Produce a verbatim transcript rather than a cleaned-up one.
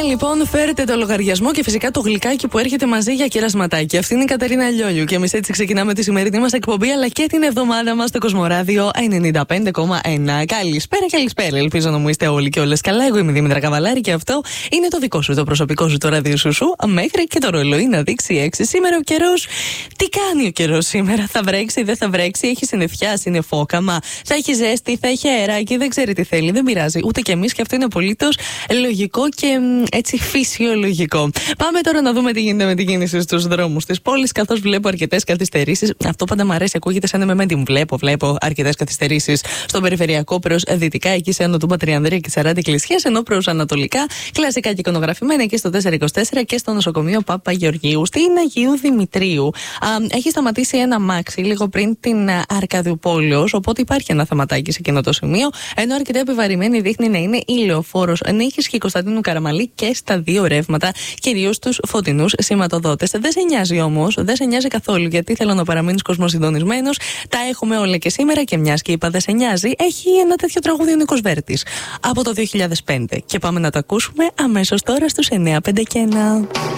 λοιπόν, φέρετε το λογαριασμό και φυσικά το γλυκάκι που έρχεται μαζί για κερασματάκι. Αυτή είναι η Κατερίνα Λιόλιου και εμείς έτσι ξεκινάμε τη σημερινή μας εκπομπή αλλά και την εβδομάδα μας στο Κοσμοράδιο ενενήντα πέντε κόμμα ένα. Καλησπέρα, καλησπέρα. Ελπίζω να μου είστε όλοι και όλες καλά. Εγώ είμαι η Δήμητρα Καβαλάρη και αυτό είναι το δικό σου, το προσωπικό σου, το ραδιοσουσού. Μέχρι και το ρολόι να δείξει έξι. Σήμερα ο καιρός. Τι κάνει ο καιρός σήμερα? Θα βρέξει, δεν θα βρέξει? Έχει συννεφιά, συννεφόκαμα? Θα έχει ζέστη, θα έχει αεράκι? Δεν ξέρει τι θέλει. Δεν πειράζει. Ούτε κι εμείς και αυτό είναι απολύτως λογικό και έτσι φυσιολογικό. Πάμε τώρα να δούμε τι γίνεται με την κίνηση στους δρόμους της πόλης, καθώς βλέπω αρκετές καθυστερήσεις. Αυτό πάντα μου αρέσει, ακούγεται σαν εμεμέντιμου. Βλέπω, βλέπω αρκετές καθυστερήσεις στον περιφερειακό προς δυτικά, εκεί σε Άνω του Πατριανδρία και σαράντα Εκκλησίας, ενώ προς ανατολικά, κλασικά και εικονογραφημένα εκεί στο τετρακόσια είκοσι τέσσερα και στο νοσοκομείο Πάπα Γεωργίου. Στην Αγίου Δημητρίου Α, έχει σταματήσει ένα μάξι λίγο πριν την Αρκαδιουπόλεως, οπότε υπάρχει ένα θεματάκι σε εκείνο το σημείο, ενώ αρκετά επιβαρημένη δείχνει να είναι η Λεωφόρος Νίκης και η Κωνσταντίνου Καραμαλή και στα δύο ρεύματα, κυρίως στους φωτεινούς σηματοδότες. Δεν σε νοιάζει όμως, δεν σε νοιάζει καθόλου, γιατί θέλω να παραμείνεις κοσμοσυντονισμένος. Τα έχουμε όλα και σήμερα και μιας και είπα δεν σε νοιάζει, έχει ένα τέτοιο τραγούδι ο Νίκος Βέρτης από το δύο χιλιάδες πέντε και πάμε να το ακούσουμε αμέσως τώρα στους εννιά πέντε και ένα.